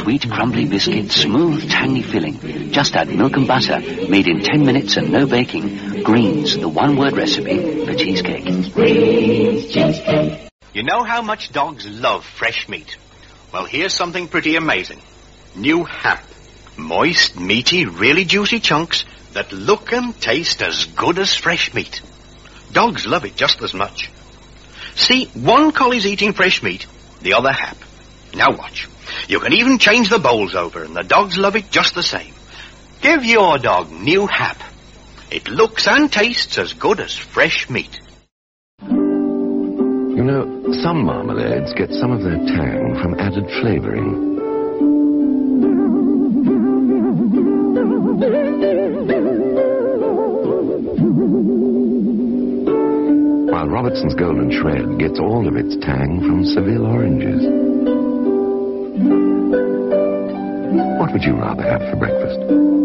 Sweet, crumbly biscuit, smooth, tangy filling. Just add milk and butter, made in 10 minutes and no baking. Greens, the one-word recipe for cheesecake. Greens cheesecake. You know how much dogs love fresh meat? Well, here's something pretty amazing. New Hap. Moist, meaty, really juicy chunks that look and taste as good as fresh meat. Dogs love it just as much. See, one collie's eating fresh meat, the other Hap. Now watch. You can even change the bowls over, and the dogs love it just the same. Give your dog New Hap. It looks and tastes as good as fresh meat. You know, some marmalades get some of their tang from added flavouring. While Robertson's Golden Shred gets all of its tang from Seville oranges. What would you rather have for breakfast?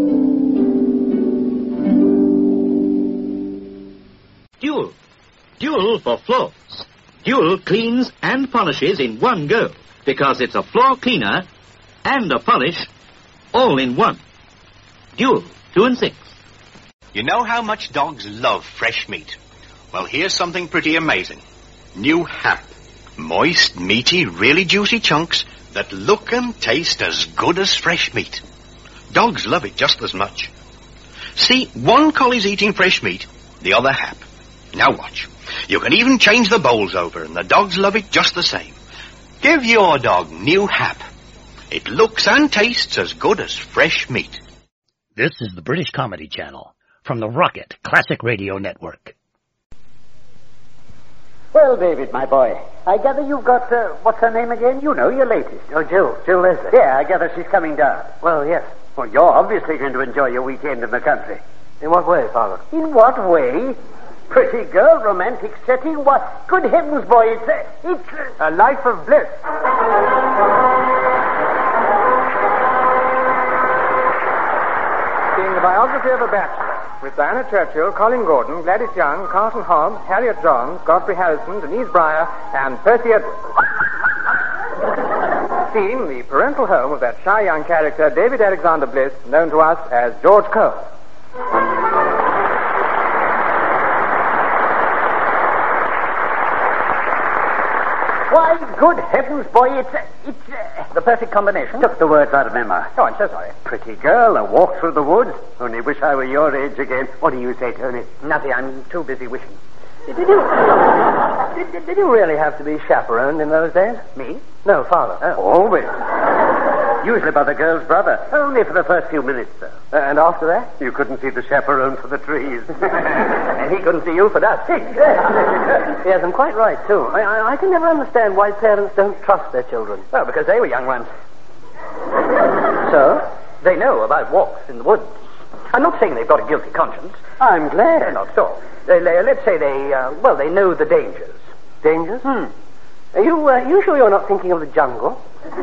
Dual. Dual for floors. Dual cleans and polishes in one go, because it's a floor cleaner and a polish all in one. Dual, 2 and 6. You know how much dogs love fresh meat? Well, here's something pretty amazing. New Hap. Moist, meaty, really juicy chunks that look and taste as good as fresh meat. Dogs love it just as much. See, one collie's eating fresh meat, the other Hap. Now watch. You can even change the bowls over, and the dogs love it just the same. Give your dog New Hap. It looks and tastes as good as fresh meat. This is the British Comedy Channel from the Rocket Classic Radio Network. Well, David, my boy, I gather you've got, what's her name again? You know, your latest. Oh, Jill Leslie. Yeah, I gather she's coming down. Well, yes. Well, you're obviously going to enjoy your weekend in the country. In what way, Father? In what way? Pretty girl, romantic setting, what? Good heavens, boy, it's a life of bliss. Being the biography of a bachelor, with Diana Churchill, Colin Gordon, Gladys Young, Carlton Hobbs, Harriet Johns, Godfrey Harrison, Denise Breyer, and Percy Edwards. Seen the parental home of that shy young character, David Alexander Bliss, known to us as George Cole. Why, good heavens, boy, it's the perfect combination. Took the words out of my mouth. Oh, I'm so sorry. Pretty girl, a walk through the woods. Only wish I were your age again. What do you say, Tony? Nothing, I'm too busy wishing. Did you really have to be chaperoned in those days? Me? No, Father. Oh. Always. Usually by the girl's brother. Only for the first few minutes, though. And after that? You couldn't see the chaperone for the trees. And he couldn't see you for dust. Yes, and quite right, too. I can never understand why parents don't trust their children. Well, because they were young once. So? They know about walks in the woods. I'm not saying they've got a guilty conscience. I'm glad. Not so. Let's say they know the dangers. Dangers? Are you sure you're not thinking of the jungle?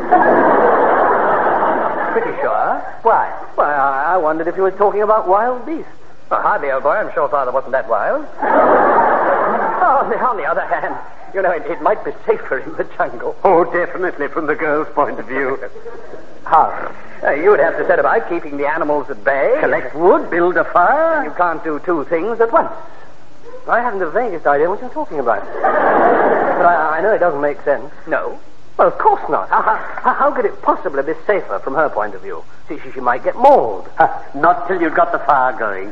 Pretty sure. Why? Why, I wondered if you were talking about wild beasts. Well, hardly, old boy. I'm sure Father wasn't that wild. On the other hand, you know, it might be safer in the jungle. Oh, definitely, from the girl's point of view. How? You'd have to set about keeping the animals at bay. Collect wood, build a fire. You can't do two things at once. I haven't the vaguest idea what you're talking about. But I know it doesn't make sense. No. Well, of course not. How could it possibly be safer from her point of view? See, she might get mauled. Not till you've got the fire going.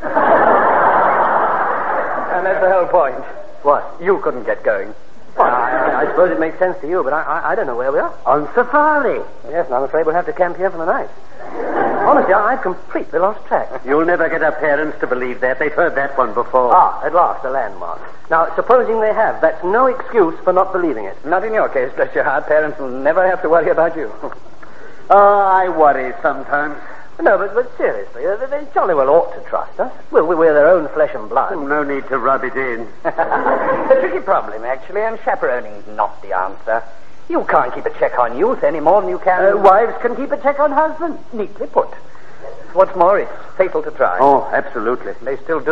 And that's the whole point. What? You couldn't get going. Well, I suppose it makes sense to you, but I don't know where we are. On safari. Yes, and I'm afraid we'll have to camp here for the night. Honestly, I've completely lost track. You'll never get our parents to believe that. They've heard that one before. Ah, at last, a landmark. Now, supposing they have, that's no excuse for not believing it. Not in your case, bless your heart. Parents will never have to worry about you. I worry sometimes. No, but seriously, they jolly well ought to trust us. We're their own flesh and blood. No need to rub it in. A tricky problem, actually, and chaperoning's not the answer. You can't keep a check on youth any more than you can... wives can keep a check on husbands. Neatly put. What's more, it's fatal to try. Oh, absolutely. They still do, though.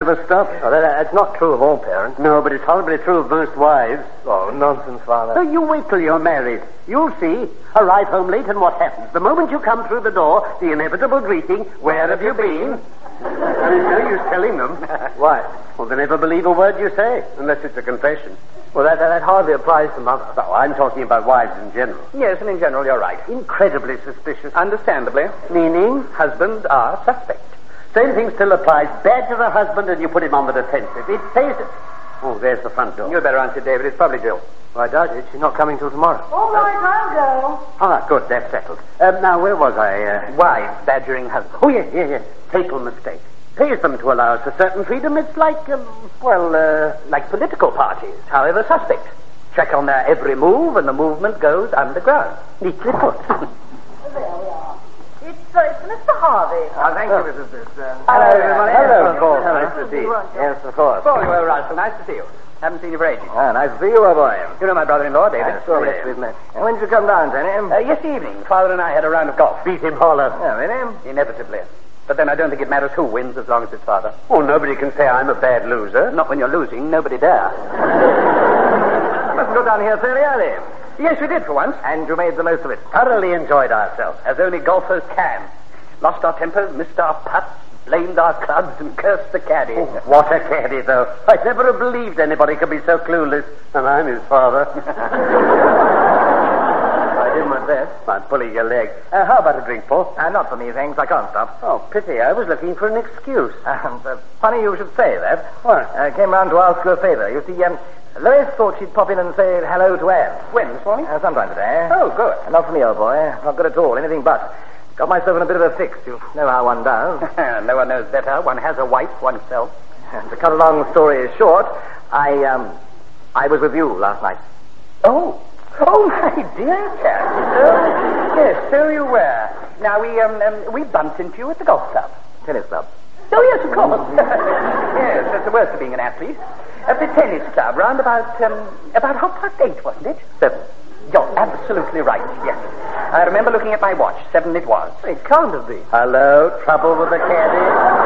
never stop. Oh, that's not true of all parents. No, but it's horribly true of most wives. Oh, nonsense, Father. So you wait till you're married. You'll see. Arrive home late and what happens? The moment you come through the door, the inevitable greeting, where have you been? And it's no use telling them. Why? Well, they never believe a word you say, unless it's a confession. Well, that hardly applies to Mother. No, I'm talking about wives in general. Yes, and in general, you're right. Incredibly suspicious. Understandably. Meaning? Husbands are suspect. Same thing still applies. Badger a husband and you put him on the defensive. It pays it. Oh, there's the front door. You'd better answer, David. It's probably Jill. I doubt it. She's not coming till tomorrow. All right, I'll go. Ah, good. That's settled. Now, where was I? Wives badgering husbands. Oh, yes. Fatal mistake. Pays them to allow us a certain freedom. It's like, like political parties, however suspect. Check on their every move, and the movement goes underground. Neatly put. There we are. It's Mr. Harvey. Thank you, Mrs. Biss. Hello, everybody. Hello, Paul. Nice to see you. Yes, of course. Paul, you were Russell. Nice to see you. Haven't seen you for ages. Nice to see you, my boy. You know my brother-in-law, David. Yes, we've met. And when did you come down, Tony? Yesterday evening, Father and I had a round of golf. Beat him hollow. Yeah, really? Inevitably. But then I don't think it matters who wins as long as it's Father. Oh, nobody can say I'm a bad loser. Not when you're losing. Nobody dare. Must go down here fairly early. Yes, we did for once. And you made the most of it. Thoroughly enjoyed ourselves. As only golfers can. Lost our tempers, missed our putts, blamed our clubs, and cursed the caddy. Oh, what a caddy, though. I'd never have believed anybody could be so clueless. And I'm his father. I did my best. I'm pulling your leg. How about a drink, Paul? Not for me, thanks. I can't stop. Oh, pity. I was looking for an excuse. Funny you should say that. What? I came round to ask you a favor. You see, Lois thought she'd pop in and say hello to Anne. When, this morning? Sometime today. Oh, good. Not for me, old boy. Not good at all. Anything but. Got myself in a bit of a fix. You know how one does. No one knows better. One has a wife oneself. And to cut a long story short, I was with you last night. Oh, my dear chap. Yes, so you were. Now, we bumped into you at the golf club. Tennis club. Oh, yes, of course. Yes, that's the worst of being an athlete. At the tennis club, round about 8:30, wasn't it? 7. You're absolutely right, yes. I remember looking at my watch. 7 it was. It can't have been. Hello, trouble with the caddy?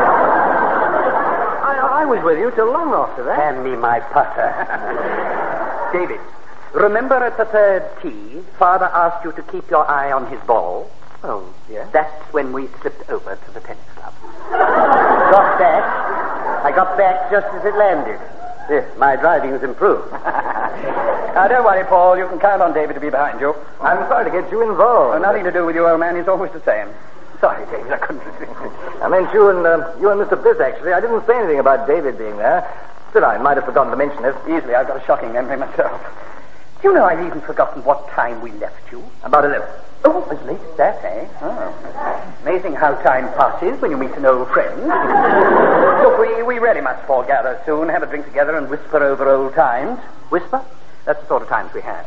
I was with you till long after that. Hand me my putter. David, remember at the third tee, Father asked you to keep your eye on his ball? Oh, yes? That's when we slipped over to the tennis club. Got back. I got back just as it landed. Yes, my driving's improved. Now, don't worry, Paul. You can count on David to be behind you. I'm sorry to get you involved. Oh, nothing to do with you, old man. He's always the same. Sorry, David. I couldn't resist. I meant you and Mr. Bliss, actually. I didn't say anything about David being there. Still, I might have forgotten to mention it. Easily. I've got a shocking memory myself. Do you know I've even forgotten what time we left you? About 11. Oh, as late as that, eh? Oh. Amazing how time passes when you meet an old friend. Look, we really must foregather soon, have a drink together and whisper over old times. Whisper? That's the sort of times we had.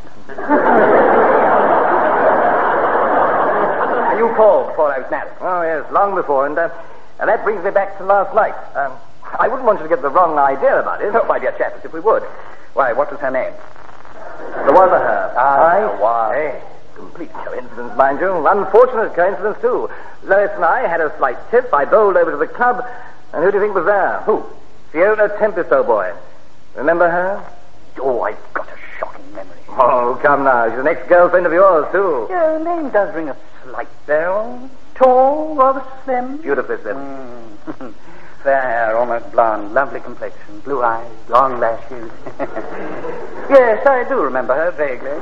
And you called before I was married. Oh, yes, long before. And that brings me back to last night. I wouldn't want you to get the wrong idea about it. Oh, my dear chap, as if we would. Why, what was her name? There was a her. Why? Hey, complete coincidence, mind you. Unfortunate coincidence, too. Lois and I had a slight tip. I bowled over to the club. And who do you think was there? Who? Fiona Tempest, old boy. Remember her? Oh, I've got a shocking memory. Oh, come now. She's an ex-girlfriend of yours, too. Yeah, her name does ring a slight bell. Tall, rather slim. Beautifully slim. Fair hair, almost blonde, lovely complexion, blue eyes, long lashes. Yes, I do remember her vaguely.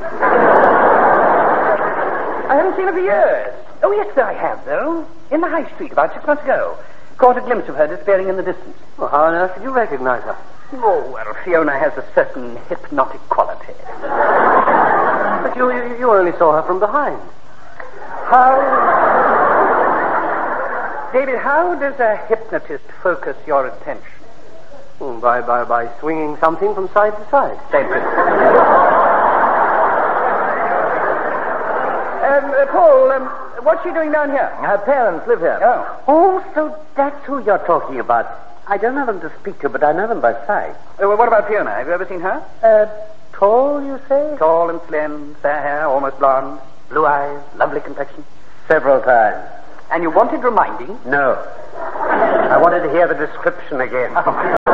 I haven't seen her for years. Oh, yes, I have, though. In the High Street about 6 months ago. Caught a glimpse of her disappearing in the distance. Well, how on earth did you recognize her? Oh, well, Fiona has a certain hypnotic quality. But you only saw her from behind. David, how does a hypnotist focus your attention? By swinging something from side to side. Same principle. Paul, what's she doing down here? Her parents live here. Oh, so that's who you're talking about. I don't know them to speak to, but I know them by sight. Well, what about Fiona? Have you ever seen her? Tall, you say? Tall and slim, fair hair, almost blonde, blue eyes, lovely complexion. Several times. And you wanted reminding? No. I wanted to hear the description again.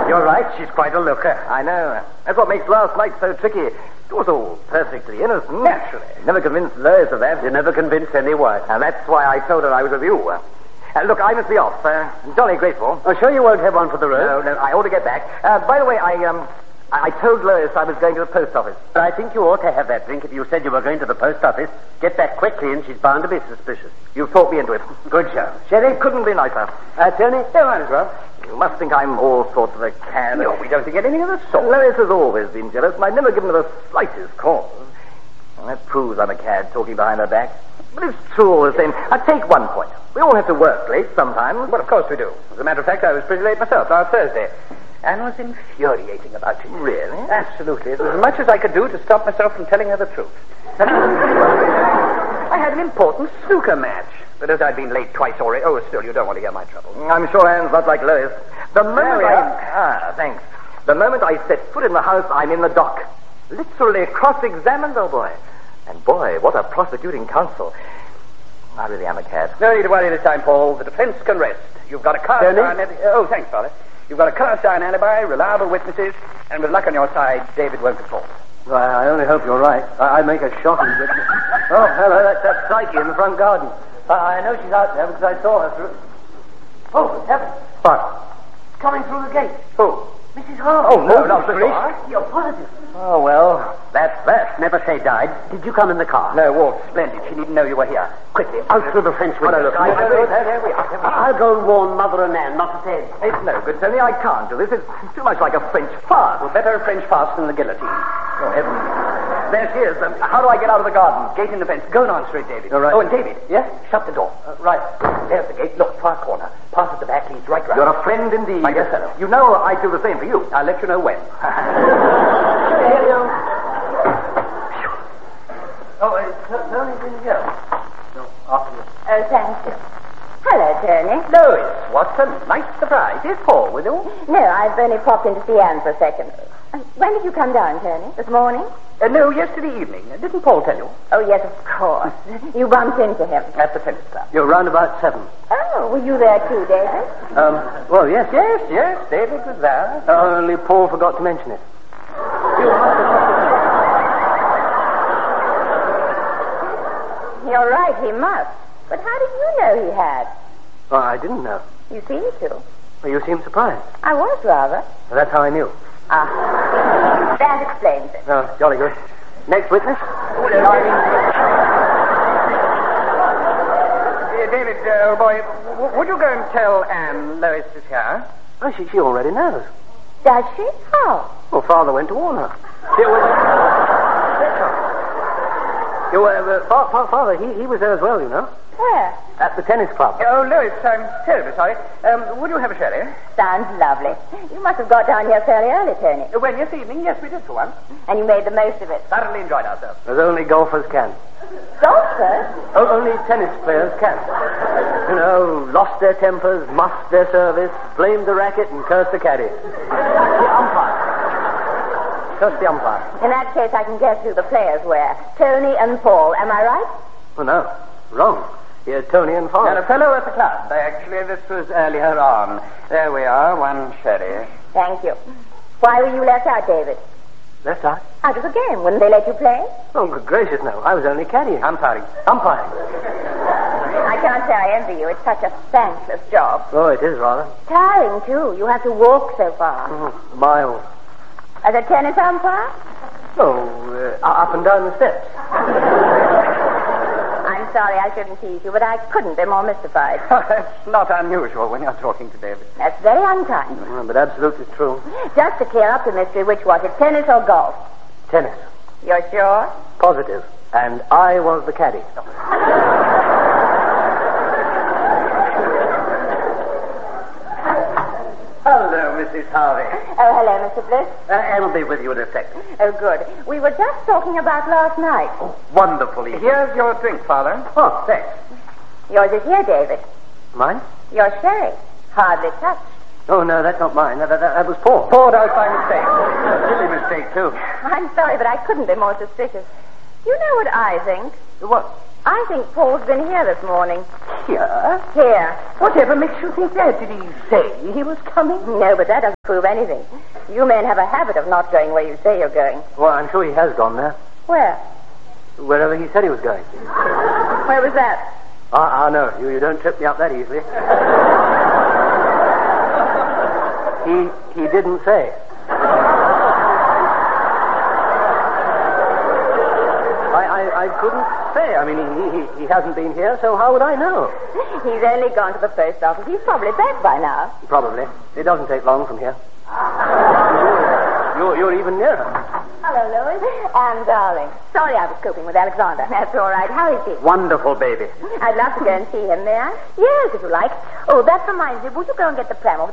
You're right, she's quite a looker. I know. That's what makes last night so tricky. It was all perfectly innocent. Naturally. Never convinced Lois of that. You never convinced anyone. And that's why I told her I was with you. Look, I must be off. Jolly grateful. Oh, sure you won't have one for the road? No, I ought to get back. By the way, I told Lois I was going to the post office. I think you ought to have that drink if you said you were going to the post office. Get back quickly and she's bound to be suspicious. You've talked me into it. Good show. Sherry couldn't be nicer. Tony? No, might as well. You must think I'm all sorts of a cad. No, we don't think anything of the sort. Lois has always been jealous, and I've never given her the slightest cause. And that proves I'm a cad talking behind her back. But it's true all the same. I take one point. We all have to work late sometimes. Well, of course we do. As a matter of fact, I was pretty late myself last Thursday. Anne was infuriating about it. Really? Absolutely. It was as much as I could do to stop myself from telling her the truth. I had an important snooker match. But as I'd been late twice already... Oh, still, you don't want to hear my trouble. I'm sure Anne's not like Lois. The moment Thanks. The moment I set foot in the house, I'm in the dock. Literally cross-examined, oh boy. And boy, what a prosecuting counsel. I really am a cad. No need to worry this time, Paul. The defense can rest. You've got a cast iron... Oh, thanks, Father. You've got a cast iron alibi, reliable witnesses, and with luck on your side, David won't be caught. Well, I only hope you're right. I make a shocking witness. Oh, hello, that's that Psyche in the front garden. I know she's out there because I saw her through... Oh, heavens. What? Coming through the gate. Who? Mrs. Hart. Oh, no, not the You're positive. Oh, well, that's that. Never say died. Did you come in the car? No, walked. Splendid. She didn't know you were here. Quickly, out through the French window. Look, there we are. I'll go and warn Mother and Anne not to say anything. It's no good, Tony. I can't do this. It's too much like a French farce. Well, better a French farce than the guillotine. Oh, heavens. There she is. How do I get out of the garden? Gate in the fence. Go on straight, David. All right. Oh, and David. Yes? Shut the door. Right. There's the gate. Look, far corner. Pass at the back, leads right round. You're a friend indeed. My dear fellow. You know I'd do the same for you. I'll let you know when. Tony's in here. No, afterwards. Oh, thank you. Hello, Tony. Lois, what a nice surprise. Is Paul with you? No, I've only popped in to see Anne for a second. When did you come down, Tony? This morning? No, yesterday evening. Didn't Paul tell you? Oh, yes, of course. You bumped into him. At the tennis club. You're round about 7. Oh, were you there too, David? Well, yes. Yes, David was there. Only Paul forgot to mention it. You're right, he must. But how did you know he had? Well, I didn't know. You seemed to. Well, you seemed surprised. I was rather. Well, that's how I knew. Ah. That explains it. Oh, jolly good. Next witness? David, old boy, would you go and tell Anne Lois is here? Oh, she already knows. Does she? How? Well, Father went to warn her. Father, he was there as well, you know. Where? At the tennis club. Oh, Lois, I'm terribly sorry. Would you have a sherry? Sounds lovely. You must have got down here fairly early, Tony. When, this evening? Yes, we did for once. And you made the most of it. Thoroughly enjoyed ourselves. As only golfers can. Golfers? Only tennis players can. You know, lost their tempers, mussed their service, blamed the racket, and cursed the caddy. The umpire. Cursed the umpire. In that case, I can guess who the players were. Tony and Paul. Am I right? Oh, no. Wrong. Here's Tony and Paul. And a fellow at the club. Actually, this was earlier on. There we are, one sherry. Thank you. Why were you left out, David? Left out? Out of the game. Wouldn't they let you play? Oh, good gracious, no. I was only caddying. Umpiring. Umpiring. I can't say I envy you. It's such a thankless job. Oh, it is rather. Tiring, too. You have to walk so far. Miles. As a tennis umpire? Oh, up and down the steps. I'm sorry I shouldn't tease you, but I couldn't be more mystified. That's not unusual when you're talking to David. That's very unkind. But absolutely true. Just to clear up the mystery, which was it, tennis or golf? Tennis. You're sure? Positive. And I was the caddy. Hello, Mrs. Harvey. Oh, hello, Mr. Bliss. Anne will be with you in a second. Oh, good. We were just talking about last night. Oh, wonderful. Here's your drink, Father. Oh, thanks. Yours is here, David. Mine? Your sherry. Hardly touched. Oh, no, that's not mine. That was Paul. Poured out by mistake. Silly mistake, too. I'm sorry, but I couldn't be more suspicious. You know what I think? What? I think Paul's been here this morning. Here? Here. Whatever makes you think that? Did he say he was coming? No, but that doesn't prove anything. You men have a habit of not going where you say you're going. Well, I'm sure he has gone there. Where? Wherever he said he was going. Where was that? No. You don't trip me up that easily. He didn't say. I couldn't say. I mean, he hasn't been here, so how would I know? He's only gone to the post office. He's probably back by now. Probably. It doesn't take long from here. You're even nearer. Hello, Louis. Anne, darling. Sorry I was coping with Alexander. That's all right. How is he? Wonderful baby. I'd love to go and see him, may I? Yes, if you like. Oh, that reminds me. Would you go and get the pram over